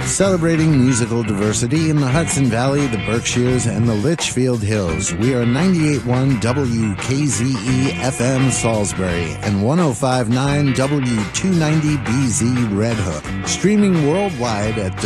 Celebrating musical diversity in the Hudson Valley, the Berkshires, and the Litchfield Hills. We are 98.1 WKZE FM Salisbury and 105.9 W290BZ Red Hook. Streaming worldwide at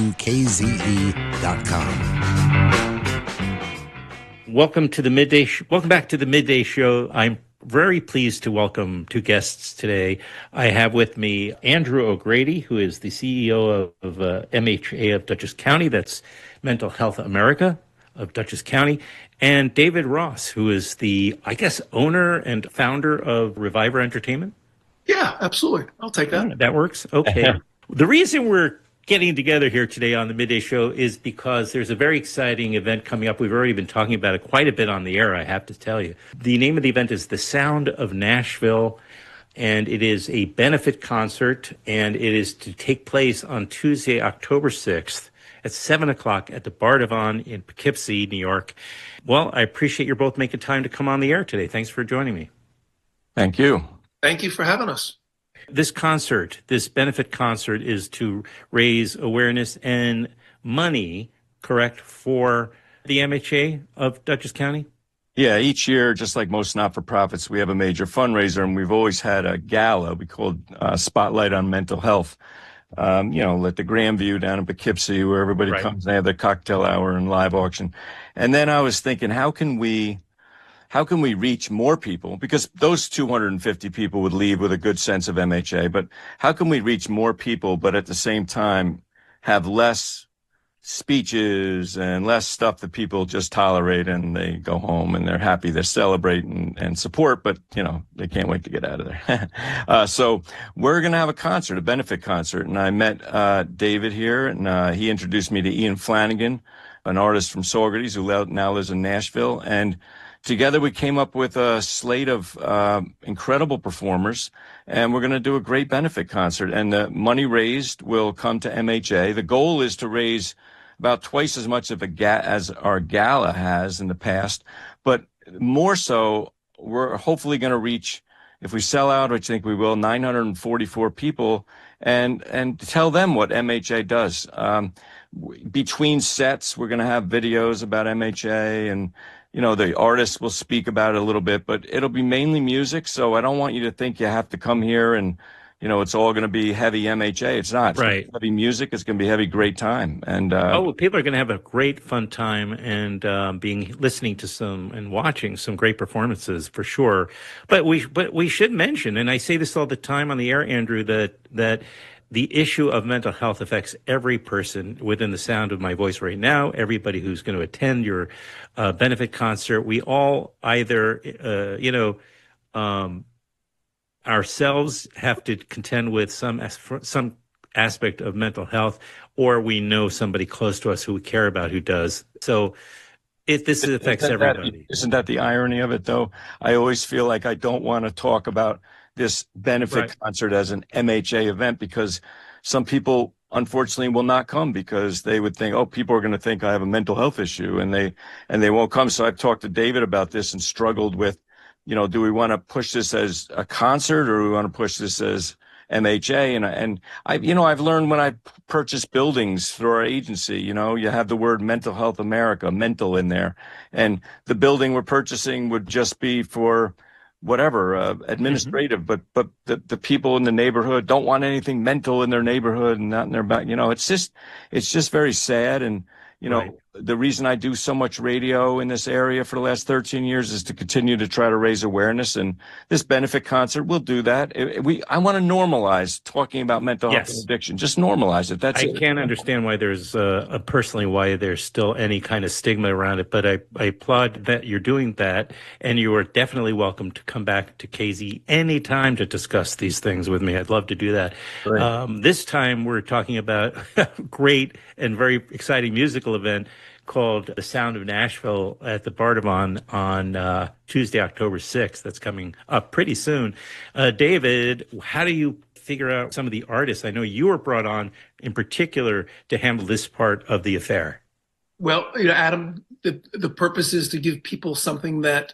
WKZE.com. Welcome back to the Midday Show. I'm very pleased to welcome two guests today. I have with me Andrew O'Grady, who is the CEO of MHA of Dutchess County, that's Mental Health America of Dutchess County, and David Ross, who is the, I guess, owner and founder of Reviver Entertainment. Yeah, absolutely. I'll take that. That works? Okay. The reason we're getting together here today on the Midday Show is because there's a very exciting event coming up. We've already been talking about it quite a bit on the air, I have to tell you. The name of the event is The Sound of Nashville, and it is a benefit concert, and it is to take place on Tuesday, October 6th at 7 o'clock at the Bardavon in Poughkeepsie, New York. Well, I appreciate you both making time to come on the air today. Thanks for joining me. Thank you. Thank you for having us. This concert, this benefit concert, is to raise awareness and money, correct, for the MHA of Dutchess County? Yeah, each year, just like most not-for-profits, we have a major fundraiser, and we've always had a gala we called Spotlight on Mental Health. Like the Grandview down in Poughkeepsie, where everybody comes and they have their cocktail hour and live auction. And then I was thinking, how can we reach more people? Because those 250 people would leave with a good sense of MHA, but how can we reach more people, but at the same time have less speeches and less stuff that people just tolerate and they go home and they're happy, they celebrate and support, but they can't wait to get out of there. So we're going to have a concert, a benefit concert. And I met David here, and he introduced me to Ian Flanagan, an artist from Saugerties who now lives in Nashville. And together we came up with a slate of incredible performers, and we're going to do a great benefit concert. And the money raised will come to MHA. The goal is to raise about twice as much as our gala has in the past, but more so, we're hopefully going to reach, if we sell out, which I think we will, 944 people, and tell them what MHA does. Between sets, we're going to have videos about MHA, and the artists will speak about it a little bit, but it'll be mainly music. So I don't want you to think you have to come here and, it's all going to be heavy MHA. It's not. It's right. Heavy music. It's going to be heavy, great time. And people are going to have a great fun time and listening to some and watching some great performances for sure. But we should mention, and I say this all the time on the air, Andrew, that the issue of mental health affects every person within the sound of my voice right now, everybody who's going to attend your benefit concert. We all either, ourselves have to contend with some aspect of mental health, or we know somebody close to us who we care about who does. So this affects everybody. Isn't that the irony of it, though? I always feel like I don't want to talk about this benefit concert as an MHA event, because some people unfortunately will not come because they would think, people are going to think I have a mental health issue, and they won't come. So I've talked to David about this and struggled with, do we want to push this as a concert, or do we want to push this as MHA? And I've learned when I purchase buildings through our agency, you have the word Mental Health America, mental, in there, and the building we're purchasing would just be for whatever, administrative, but the people in the neighborhood don't want anything mental in their neighborhood and not in their back. It's just very sad. And, the reason I do so much radio in this area for the last 13 years is to continue to try to raise awareness. And this benefit concert will do that. I want to normalize talking about mental health and addiction. Just normalize it. I can't understand why there's personally why there's still any kind of stigma around it. But I applaud that you're doing that, and you are definitely welcome to come back to KZ anytime to discuss these things with me. I'd love to do that. Right. This time we're talking about a great and very exciting musical event called The Sound of Nashville at the Bardavon on Tuesday, October 6th. That's coming up pretty soon. David, how do you figure out some of the artists? I know you were brought on in particular to handle this part of the affair. Well, Adam, the purpose is to give people something that,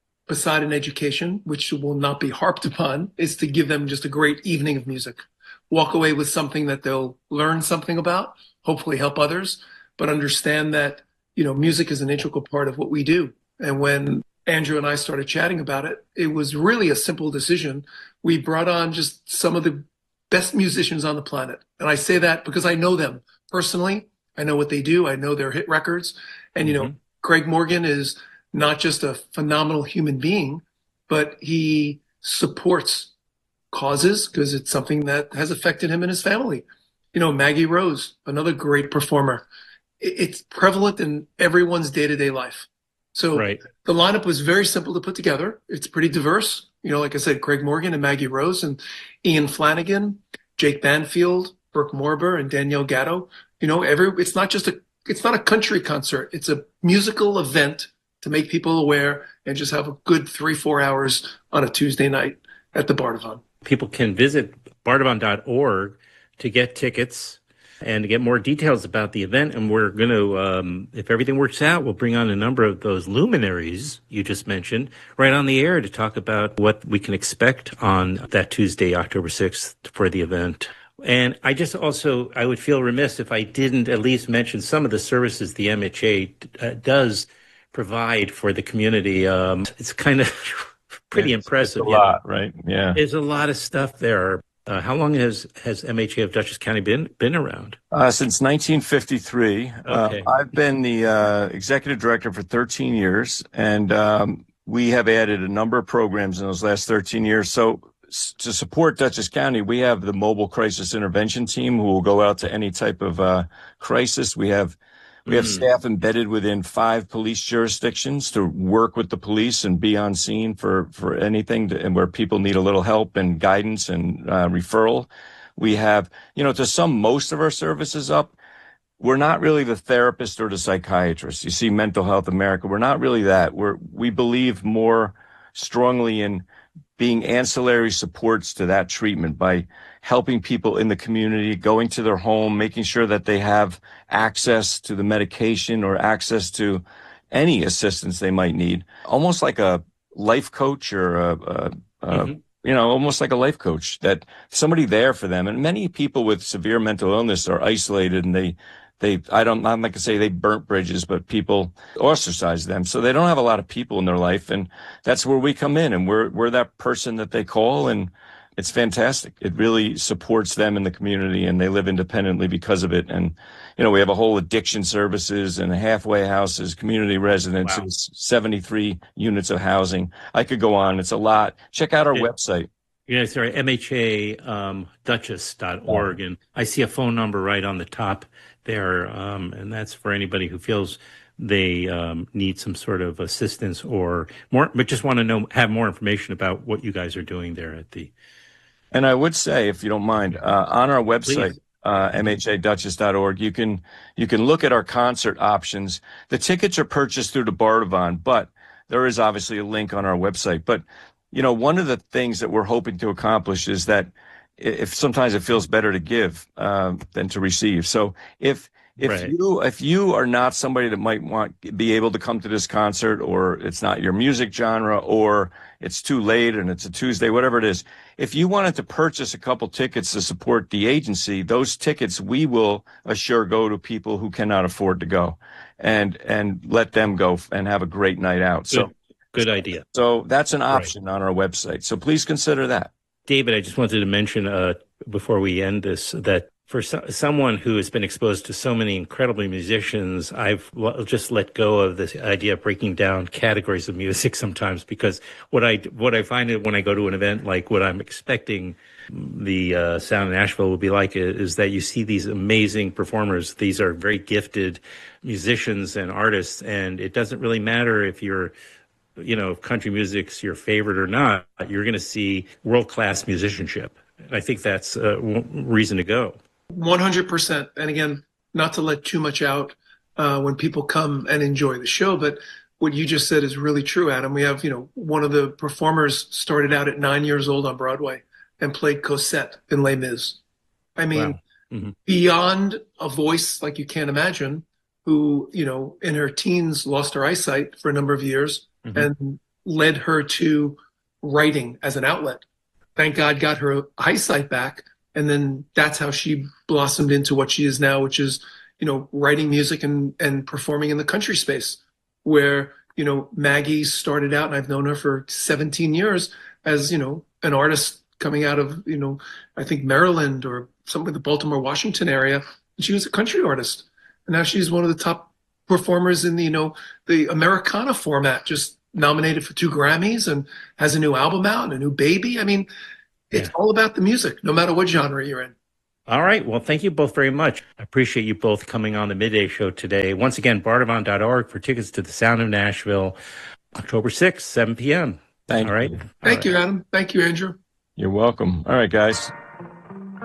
beside an education, which will not be harped upon, is to give them just a great evening of music. walk away with something that they'll learn something about, hopefully help others, but understand that, music is an integral part of what we do. And when Andrew and I started chatting about it, it was really a simple decision. We brought on just some of the best musicians on the planet. And I say that because I know them personally. I know what they do. I know their hit records. And, Craig Morgan is not just a phenomenal human being, but he supports causes because it's something that has affected him and his family. Maggie Rose, another great performer. It's prevalent in everyone's day-to-day life. So The lineup was very simple to put together. It's pretty diverse. Like I said, Craig Morgan and Maggie Rose and Ian Flanagan, Jake Banfield, Burke Morber, and Danielle Gatto. It's not a country concert. It's a musical event to make people aware and just have a good 3-4 hours on a Tuesday night at the Bardavon. People can visit bardavon.org to get tickets and to get more details about the event. And we're going to, if everything works out, we'll bring on a number of those luminaries you just mentioned right on the air to talk about what we can expect on that Tuesday, October 6th for the event. And I would feel remiss if I didn't at least mention some of the services the MHA does provide for the community. It's kind of pretty impressive. It's a lot, right? Yeah. There's a lot of stuff there. How long has MHA of Dutchess County been around? Since 1953. Okay. I've been the executive director for 13 years, and we have added a number of programs in those last 13 years. So to support Dutchess County, we have the mobile crisis intervention team who will go out to any type of crisis. We have staff embedded within 5 police jurisdictions to work with the police and be on scene for anything and where people need a little help and guidance and referral. We have, to sum most of our services up, we're not really the therapist or the psychiatrist. You see Mental Health America. We're not really that. We believe more strongly in being ancillary supports to that treatment by helping people in the community, going to their home, making sure that they have access to the medication or access to any assistance they might need. Almost like a life coach or almost like a life coach, that somebody there for them. And many people with severe mental illness are isolated, and I'm not going to say they burnt bridges, but people ostracize them. So they don't have a lot of people in their life. And that's where we come in, and we're that person that they call, and it's fantastic. It really supports them in the community, and they live independently because of it. And, we have a whole addiction services and halfway houses, community residences, 73 units of housing. I could go on. It's a lot. Check out our website. Sorry, MHA Dutchess.org. And I see a phone number right on the top there. And that's for anybody who feels they need some sort of assistance or more, but just want to have more information about what you guys are doing there at the. And I would say, if you don't mind, on our website, mhadutchess.org, you can look at our concert options. The tickets are purchased through the Bardavon, but there is obviously a link on our website. But, one of the things that we're hoping to accomplish is that if sometimes it feels better to give than to receive. So if you are not somebody that might be able to come to this concert, or it's not your music genre, or it's too late and it's a Tuesday, whatever it is, if you wanted to purchase a couple tickets to support the agency, those tickets we will assure go to people who cannot afford to go, and let them go and have a great night out. Good idea. So that's an option on our website. So please consider that. David, I just wanted to mention before we end this that for someone who has been exposed to so many incredible musicians, I've just let go of this idea of breaking down categories of music sometimes, because what I find when I go to an event, like what I'm expecting the Sound in Nashville will be like, is that you see these amazing performers. These are very gifted musicians and artists, and it doesn't really matter if you're if country music's your favorite or not. You're going to see world-class musicianship. I think that's a reason to go. 100%. And again, not to let too much out when people come and enjoy the show, but what you just said is really true, Adam. We have, one of the performers started out at 9 years old on Broadway and played Cosette in Les Mis. I mean, beyond a voice like you can't imagine, who, in her teens lost her eyesight for a number of years and led her to writing as an outlet. Thank God got her eyesight back, And then that's how she blossomed into what she is now, which is, writing music and performing in the country space, where, Maggie started out, and I've known her for 17 years as, an artist coming out of, I think Maryland or something, the Baltimore, Washington area. And she was a country artist. And now she's one of the top performers in the Americana format, just nominated for 2 Grammys and has a new album out and a new baby. I mean, it's all about the music, no matter what genre you're in. All right. Well, thank you both very much. I appreciate you both coming on the Midday Show today. Once again, bardavon.org for tickets to the Sound of Nashville, October 6th, 7 p.m. Thank you. Thank you, Adam. Thank you, Andrew. You're welcome. All right, guys.